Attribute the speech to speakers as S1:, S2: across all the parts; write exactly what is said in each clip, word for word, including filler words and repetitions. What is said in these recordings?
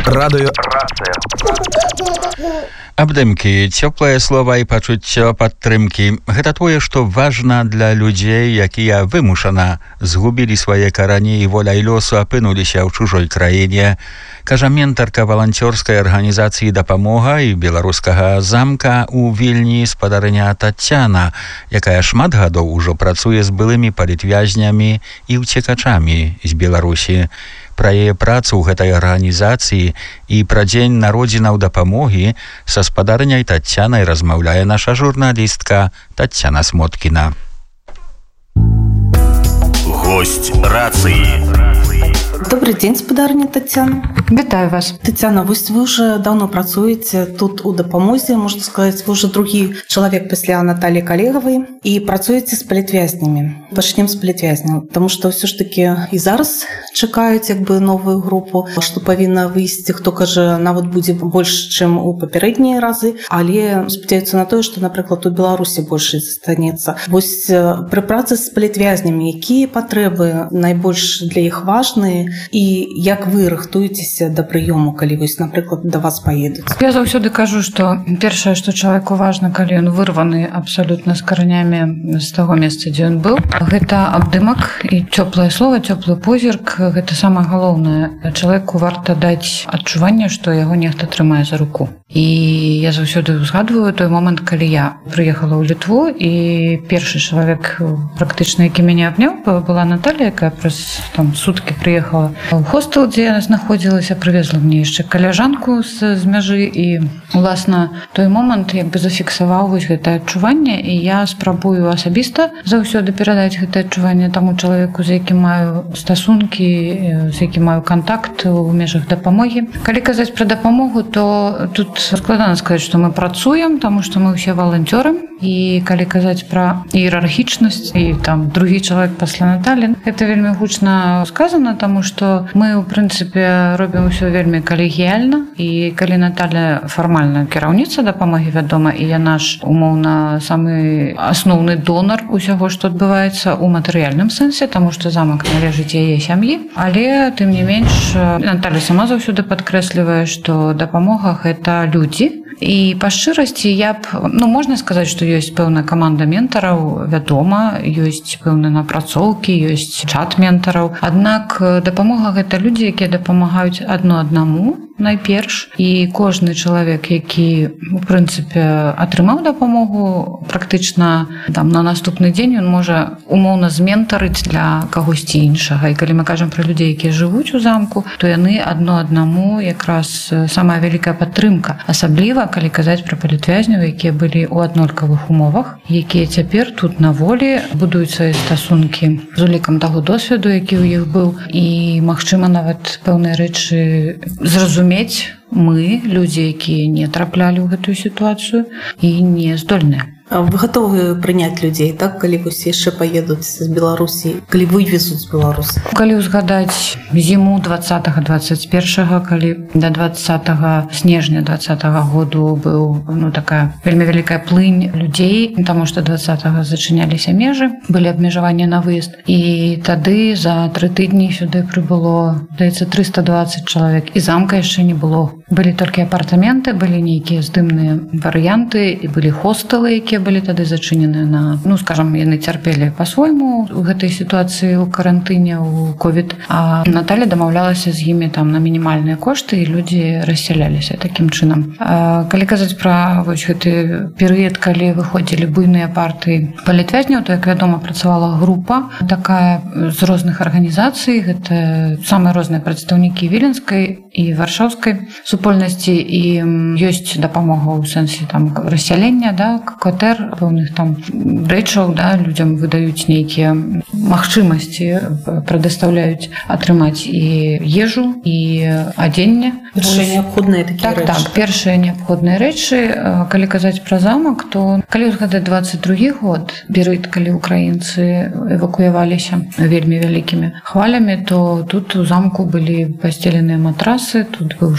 S1: Радыё Абдымкі, цёплае слова і пачуццё падтрымкі. Гэта тое, што важна для людзей, якія вымушана згубілі свае карані і воляй лёсу апынуліся ў чужой краіне. Кажа ментарка валанцёрскай арганізацыі «Дапамога» і беларускага замка ў Вільні спадарыня Тацяна, якая шмат гадоў ужо працуе з былымі палітвязнямі і ўцекачамі з Беларусі. Пра яе працу ў гэтай арганізацыі і пра дзень народзінаў дапамогі са спадарняй Тацянай размаўляе наша журналістка Тацяна Смоткіна.
S2: Гость рацыі.
S3: Добрый день, спадарня Тацяна.
S4: Вітаю вас.
S3: Тацяна, вось вы уже давно працуеце тут у дапамозе, можна сказаць, вы уже другі чалавек пасля Натальи Калегавай і працуеце з палітвязнямі. Пачнем з палітвязняў, таму што ўсё ж такі і зараз чакаюць як бы новую групу, што павінна выйсці, хто кажа, нават будзе больш, чым у папярэднія разы, але спадзяюцца на тое, што, напрыклад, у Беларусі больш застанецца. Вось пры працы з палітвязнямі, якія патрэбы найбольш для іх важныя і як вы рыхтуецеся да прыёму, калі вось, напрыклад, да вас паедуць?
S4: Я заўсёды кажу, што першае, што чалавеку важна, калі ён вырваны абсалютна з каранямі з таго месца, дзе ён быў, гэта абдымак і цёплае слова, цёплы позірк. Гэта самае галоўнае. Чалавеку варта даць адчуванне, што яго нехта трымае за руку. І я заўсёды узгадваю той момант, калі я прыехала ў Літву, і першы чалавек практычна, які мяне абняў, была Наталья, якая праз там суткі прыехала ў хостел, дзе я знаходзілася, прывезла мне яшчэ каляжанку з, з мяжы, і уласна той момант як бы зафіксаваў вось гэтае адчуванне, і я спрабую асабіста заўсёды перадаць гэтае адчуванне таму чалавеку, з якім маю стасункі, з якім маю кантакт у межах дапамогі. Калі казаць пра дапамогу, то тут складана сказаць, што мы працуем, таму што мы ўсе валанцёры, і калі казаць пра іерархічнасць і там другі чалавек пасля Наталі, гэта вельмі гучна сказана, таму што мы, у прынцыпе, робім усё вельмі калегіяльна, і калі Наталя фармальна кіраўніца дапамогі, вядома, і яна ж умоўна самы асноўны донар усяго, што адбываецца ў матэрыяльным сэнсе, таму што замак належыць яе сям'і, але тым не менш Наталя сама заўсёды падкрэслівае, што дапамога гэта людзі. І па шчырасці я б, ну, можна сказаць, што ёсць пэўная каманда ментараў, вядома, ёсць пэўныя напрацоўкі, ёсць чат ментараў. Аднак дапамога гэта людзі, якія дапамагаюць адно аднаму найперш, і кожны чалавек, які, у прынцыпе, атрымаў дапамогу, практычна там на наступны дзень ён можа умоўна зментарыць для кагосьці іншага. І калі мы кажам пра людзей, якія жывуць у замку, то яны адно аднаму якраз самая вялікая падтрымка. Асабліва калі казаць пра палітвязняў, якія былі ў аднолькавых умовах, якія цяпер тут на волі будуюць свае стасункі з улікам таго досведу, які ў іх быў, і, магчыма, нават пэўныя рэчы зразумець мы, людзі, якія не траплялі ў гэтую сітуацыю і не здольныя.
S3: Вы гатовы прыняць людзей, так, калі вось яшчэ паедуць з Беларусі, калі вывезуць з Беларусі?
S4: Калі ўзгадаць зіму двадцатага двадцаць першага, калі да двадцатага снежня двадцатага году быў, ну, такая вельмі вялікая плынь людзей, таму што двадцатага зачыняліся межы, былі абмежаванні на выезд, і тады за тры тыдні сюды прыбыло, здаецца, трыста дваццаць чалавек, і замка яшчэ не было. Былі толькі апартаменты, былі нейкія здымныя варыянты, і былі хостелы, якія былі тады зачыненыя на, ну, скажам, яны цярпелі па-свойму у гэтай сітуацыі ў карантыне, у ковід, а Наталя дамаўлялася з імі там на мінімальныя кошты, і людзі рассяляліся такім чынам. А калі казаць пра вось гэты перыяд, калі выходзілі буйныя партыі палітвязняў, то, як вядома, працавала група такая з розных арганізацый, гэта самыя розныя прадстаўнікі віленскай і варшаўскай супольнасці, і ёсць дапамога ў сэнсе там рассялення, да, кватэр, пэўных там рэчаў, да, людзям выдаюць нейкія магчымасці, прадастаўляюць атрымаць і ежу, і адзенне.
S3: Першыя неабходныя такія
S4: так,
S3: рэчы.
S4: Так, першыя неабходныя рэчы. Калі казаць пра замак, то калі ўзгадаць дваццаць другі год, перыяд, калі украінцы эвакуяваліся вельмі вялікімі хвалямі, то тут у замку былі пасцеленыя матрасы, тут быў штаб,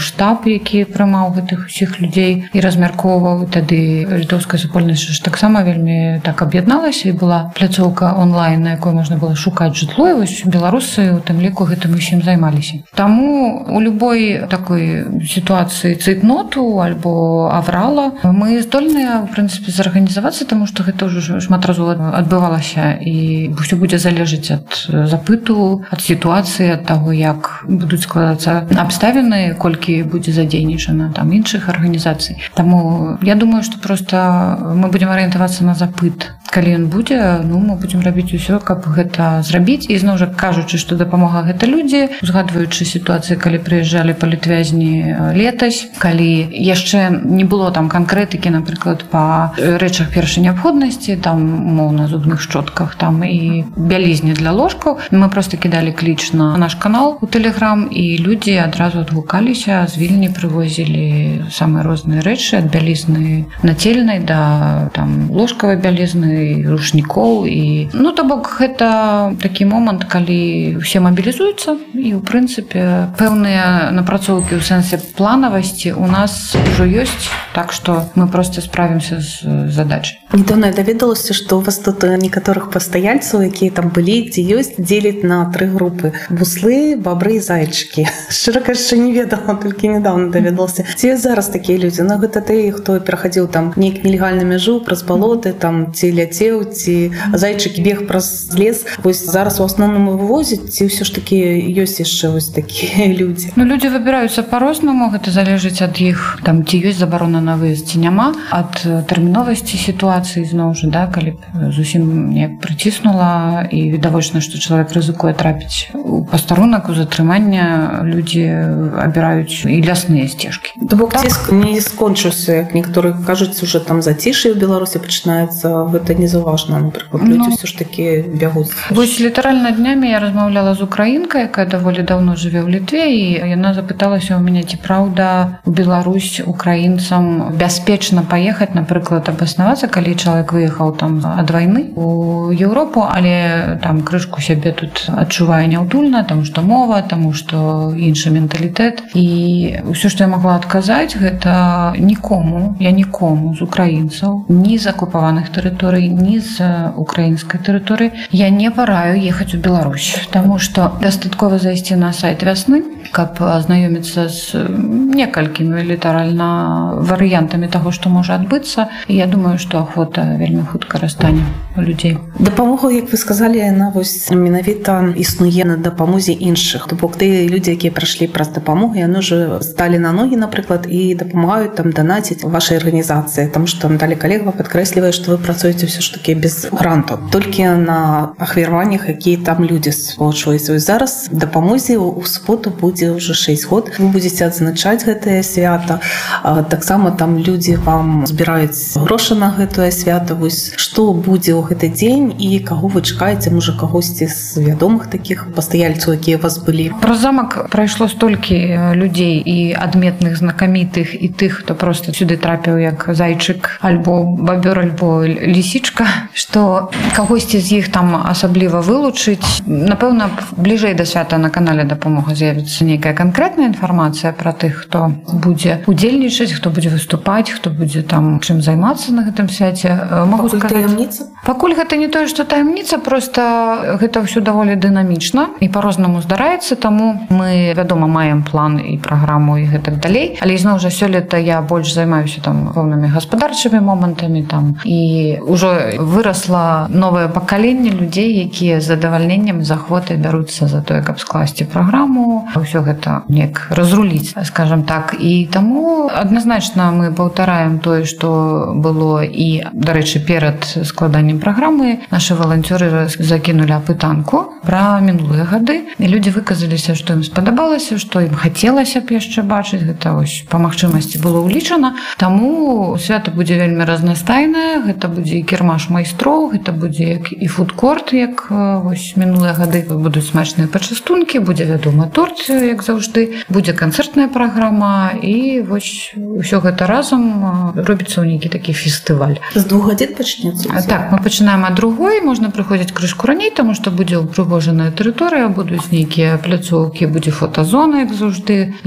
S4: які прымаў гэтых усіх людзей і размяркоўваў. Тады літоўская супольнасць ж таксама вельмі так аб'ядналася, і была пляцоўка онлайн, на якой можна было шукаць жытло, і вось беларусы у тым ліку гэтым усім займаліся. Таму у любой такой сітуацыі цейтноту альбо аврала мы здольныя, в прынцыпе, зарганізавацца, таму што гэта ўжо шмат разоў адбывалася, і ўсё будзе залежыць ад запыту, ад сітуацыі, ад таго, як будуць складацца абставіны, колькі будзе задзейнічана там іншых арганізацый. Таму я думаю, што проста мы будзем арыентавацца на запыт. Калі ён будзе, ну, мы будзем рабіць усё, каб гэта зрабіць. І зноў жа кажучы, што дапамога гэта людзі, узгадваючы сітуацыі, калі прыязджалі палітвязні летась, калі яшчэ не было там канкрэтыкі, напрыклад, па рэчах першай неабходнасці, там, умоўна, зубных шчотках, там і бялізне для ложкаў, мы проста кідалі кліч на наш канал у Тэлеграм, і людзі адразу адгукаліся, з Вільні прывозілі самыя розныя рэчы, ад бялізны нацельнай да там ложкавай бялізны, рушнікоў. І ну то бок гэта такі момант, калі ўсе мабілізуюцца, і ў прынцыпе пэўныя напрацоўкі ў сэнсе планавасці у нас ужо ёсць, так што мы проста справімся з задачай.
S3: Недавно я даведалася, што у вас тут некаторых пастаяльцаў, якія там былі, дзе ёсць, дзеляць на тры групы: буслы, бабры і зайчыкі. Шчыра кажучы, не ведала, толькі недавно даведалася. Ці ёсць зараз такія людзі? Ну гэта тыя, хто перахадзіў там нейк нелегальна мяжу праз балоты, там ці ляцеў, ці зайчык бег праз лес. Вось зараз у асноўным вывозяць, ці ўсё ж такі ёсць яшчэ вось такія людзі?
S4: Ну, людзі выбіраюцца па-рознаму, гэта залежыць ад іх, там ці ёсць забарона на выезд, ці няма, ад тэрміновасці сітуацыі, зноў жа, да, калі б зусім неяк прыціснула і відавочна, што чалавек рызыкуе трапіць у пастарунак, у затрымання, людзі абіраюць і лясныя сцежкі.
S3: То бок ціск не скончыўся, як некаторыя кажуць, уже там зацішай у Беларусі пачынаецца, гэта незаўважна, напрыклад, людзі ўсё ж такі бягуць.
S4: Вось літаральна днямі я размаўляла з украінкай, якая даволі даўно жыве ў Літве, і яна запыталася ў мяне, ці праўда у Беларусь украінцам бяспечна паехаць, напрыклад, абаснавацца, калі чалавек выехаў там ад вайны у Еўропу, але там крышку сябе тут адчувае няўтульна, таму што мова, таму што іншы менталітэт. І ўсё, што я магла адказаць, гэта нікому, я нікому з украінцаў, ні з акупаваных тэрыторый, ні з украінскай тэрыторыі я не параю ехаць у Беларусь, таму што дастаткова зайсці на сайт вясны, каб азнаёміцца з некалькімі літаральна варыянтамі таго, што можа адбыцца. І я думаю, што ахвота вельмі хутка растане у людзей.
S3: Дапамога, як вы сказалі, яна вось менавіта існуе на дапамозе іншых. То бок тыя людзі, якія прайшлі праз дапамогу, яны ўжо сталі на ногі, напрыклад, і дапамагаюць там данаціць вашай арганізацыі, таму што Наталля Калегава падкрэслівае, што вы працуеце ўсё ж такі без гранту, толькі на ахвяраваннях, якія там людзі спалучваюцца. Вось зараз дапамозе ў суботу будзе ўжо шэсць год. Вы будзеце адзначаць гэтае свята. Таксама там людзі вам збіраюць грошы на гэтае свята. Вось што будзе ў гэты дзень і каго вы чакаеце, можа, кагосьці з вядомых такіх пастаяльцаў, якія у вас былі?
S4: Праз замак прайшло столькі людзей і адметных, знакамітых, і тых, хто проста сюды трапіў як зайчык, альбо бабёр, альбо лісічка, што кагосьці з іх там асабліва вылучыць. Напэўна, бліжэй да свята на канале «Дапамога» з'явіцца нейкая канкрэтная інфармацыя пра тых, хто будзе удзельнічаць, хто будзе выступаць, хто будзе там чым займацца на гэтым свяце. Могу
S3: Пакуль
S4: сказаць,
S3: таямніца?
S4: Пакуль гэта не тое, што таямніца, проста гэта ўсё даволі дынамічна і па-рознаму здараецца, таму мы, вядома, маем план і праграму і гэтак далей. Але ізноў жа сёлета я больш займаюся там пэўнымі гаспадарчымі момантамі там, і ўжо вырасла новае пакаленне людзей, якія з задавальненнем, з ахвотай бяруцца за тое, каб скласці праграму, ўсё гэта неяк разруліць, скажам так. І таму адназначна мы паўтараем тое, што было, і, дарэчы, перад складаннем праграмы нашы валанцёры закінулі апытанку пра мінулыя гады, і людзі выказаліся, што ім спадабалася, што ім хацелася б яшчэ бачыць. Гэта вось па магчымасці было ўлічана. Таму свята будзе вельмі разнастайнае, гэта будзе і кірмаш майстроў, гэта будзе як і фудкорт, як вось мінулыя гады, будуць смачныя пачастункі, будзе, вядома, торт, як заўжды, будзе канцэртная праграма, і вось усё гэта разам робіцца ў нейкі такі фестываль.
S3: З двух гадзін пачнецца?
S4: Так, мы пачынаем ад другой, можна прыходзіць крышку раней, таму што будзе ўпрыгожаная тэрыторыя, будуць нейкія пляцоўкі, будзе фотазона, як заўжды, для вялікага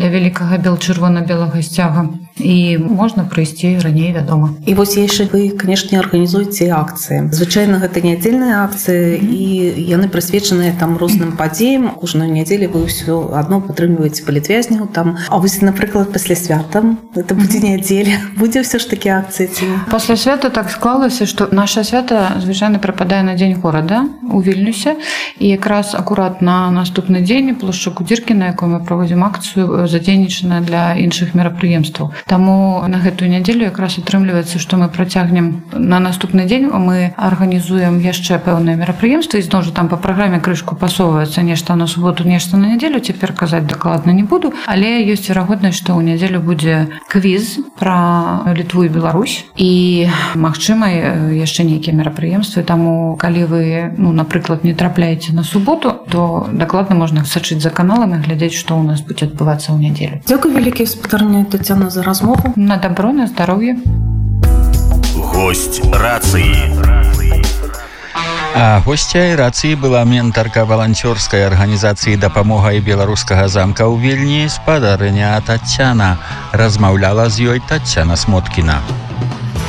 S4: гэтага бел-чырвона-белага сцяга і можна прыйсці раней дадому.
S3: І вось яшчэ вы, канешне, арганізуеце акцыі. Звычайна гэта не аддзельныя акцыі і яны прысвечаныя там розным падзеям. Кожную нядзелю вы ўсё адно падтрымліваеце палітвязняў там. А вось, напрыклад, пасля свята, это будзе нядзеля, будзе ўсё ж такі акцыі ці?
S4: Пасля свята так склалася, што наша свята звычайна прыпадае на дзень горада у Вільнюсе, і якраз акурат на наступны дзень плошча Кудзіркі, на якой мы праводзім акцыю, задзейнічаная для іншых мерапрыемстваў. Таму на гэтую нядзелю якраз атрымліваецца, што мы працягнем на наступны дзень, мы арганізуем яшчэ пэўныя мерапрыемствы, і зноў жа там па праграме крышку пасоўваецца нешта на суботу, нешта на нядзелю, цяпер казаць дакладна не буду, але ёсць верагоднасць, што ў нядзелю будзе квіз пра Літву і Беларусь, і магчыма яшчэ нейкія мерапрыемствы. Таму калі вы, ну, напрыклад, не трапляеце на суботу, то дакладна можна сачыць за каналамі, глядзець, што ў нас будзе адбывацца ў нядзелю.
S3: Дзякуй вялікі, спадарня Тацяна, за размову.
S4: На добро, на здароўе.
S2: Гость рацыі.
S1: А госцяй рацыі была ментарка валанцёрскай арганізацыі дапамога і беларускага замка ў Вільні, спадарыня Тацяна. Размаўляла з ёй Тацяна Смоткіна.